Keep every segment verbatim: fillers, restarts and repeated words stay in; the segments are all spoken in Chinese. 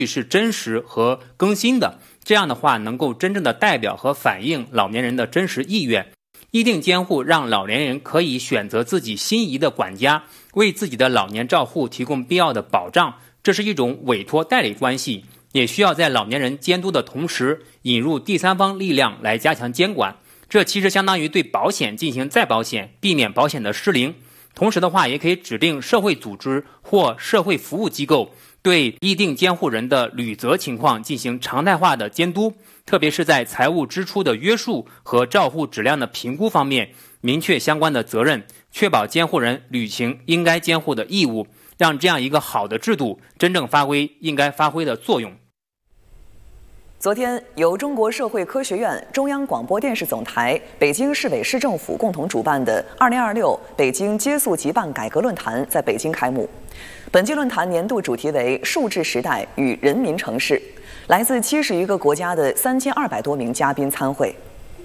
是真实和更新的，这样的话能够真正的代表和反映老年人的真实意愿。议定监护让老年人可以选择自己心仪的管家，为自己的老年照护提供必要的保障，这是一种委托代理关系，也需要在老年人监督的同时引入第三方力量来加强监管。这其实相当于对保险进行再保险，避免保险的失灵。同时的话，也可以指定社会组织或社会服务机构对议定监护人的履责情况进行常态化的监督，特别是在财务支出的约束和照护质量的评估方面，明确相关的责任，确保监护人履行应该监护的义务，让这样一个好的制度真正发挥应该发挥的作用。 昨天，由中国社会科学院、中央广播电视总台、北京市委市政府共同主办的二零二六北京接宿即办改革论坛在北京开幕。本届论坛年度主题为“数字时代与人民城市”，来自七十余个国家的三千二百多名嘉宾参会。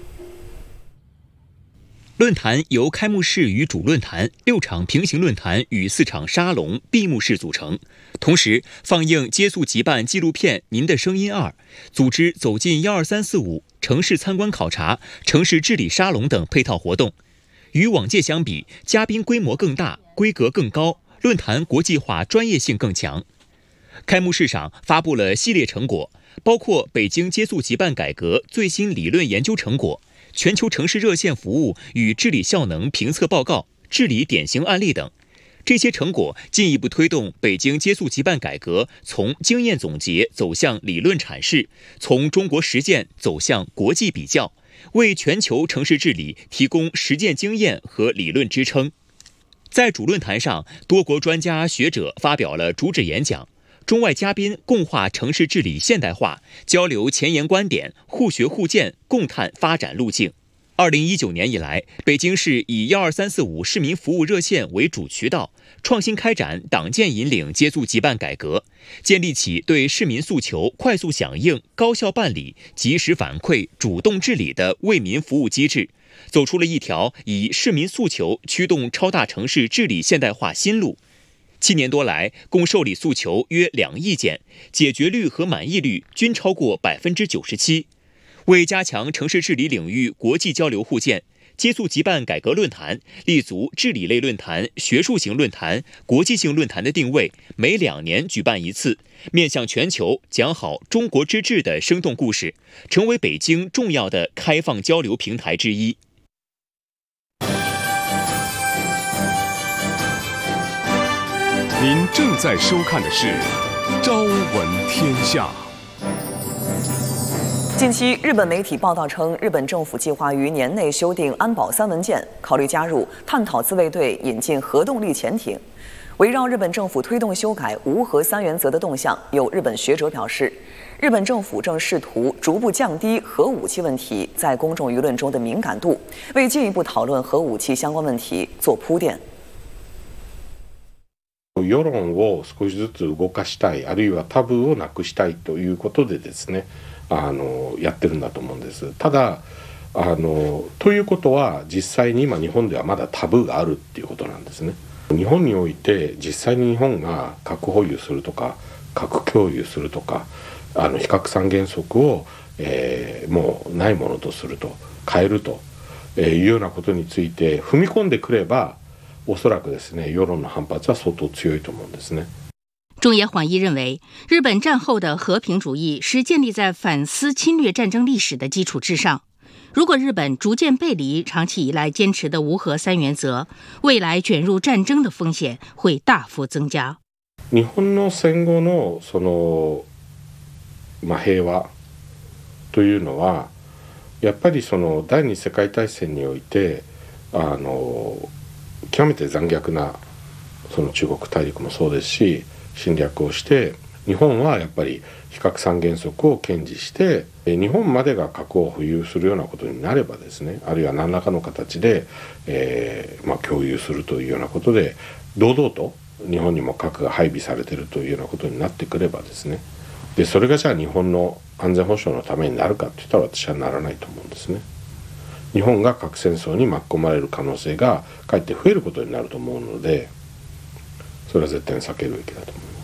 论坛由开幕式与主论坛、六场平行论坛与四场沙龙闭幕式组成，同时放映接宿即办纪录片《您的声音二》，组织走进一二三四五、城市参观考察、城市治理沙龙等配套活动。与往届相比，嘉宾规模更大，规格更高，论坛国际化专业性更强。开幕式上发布了系列成果，包括北京接宿即办改革最新理论研究成果、全球城市热线服务与治理效能评测报告、治理典型案例等。这些成果进一步推动北京接宿即办改革从经验总结走向理论阐释，从中国实践走向国际比较，为全球城市治理提供实践经验和理论支撑。在主论坛上，多国专家学者发表了主旨演讲，中外嘉宾共话城市治理现代化，交流前沿观点，互学互鉴，共探发展路径。二零一九年以来，北京市以一二三四五市民服务热线为主渠道，创新开展党建引领接宿即办改革，建立起对市民诉求快速响应、高效办理、及时反馈、主动治理的为民服务机制，走出了一条以市民诉求驱动超大城市治理现代化新路。七年多来，共受理诉求约两亿件，解决率和满意率均超过百分之九十七。为加强城市治理领域国际交流互鉴，接宿即办改革论坛立足治理类论坛、学术型论坛、国际性论坛的定位，每两年举办一次，面向全球讲好中国之治的生动故事，成为北京重要的开放交流平台之一。 您正在收看的是《朝闻天下》。 近期，日本媒体报道称，日本政府计划于年内修订安保三文件，考虑加入探讨自卫队引进核动力潜艇。围绕日本政府推动修改无核三原则的动向，有日本学者表示，日本政府正试图逐步降低核武器问题在公众舆论中的敏感度，为进一步讨论核武器相关问题做铺垫。 世論を少しずつ動かしたい、あるいはタブーをなくしたいということでですね、あのやってるんだと思うんです。ただあのということは実際に今日本ではまだタブーがあるっていうことなんですね。日本において実際に日本が核保有するとか核共有するとかあの非核三原則を、えー、もうないものとすると変えるというようなことについて踏み込んでくれば、おそらくですね世論の反発は相当強いと思うんですね。 中野晃一认为，日本战后的和平主义是建立在反思侵略战争历史的基础之上。如果日本逐渐背离长期以来坚持的无核三原则，未来卷入战争的风险会大幅增加。 日本の戦後のその、まあ、平和というのはやっぱりその第二次世界大戦においてあの極めて残虐なその中国大陸もそうですし侵略をして、日本はやっぱり非核三原則を堅持して、日本までが核を保有するようなことになればですね、あるいは何らかの形で、えーまあ、共有するというようなことで堂々と日本にも核が配備されているというようなことになってくればですね、でそれがじゃあ日本の安全保障のためになるかっていったら私はならないと思うんですね。日本が核戦争に巻き込まれる可能性がかえって増えることになると思うので、それは絶対に避けるべきだと思います。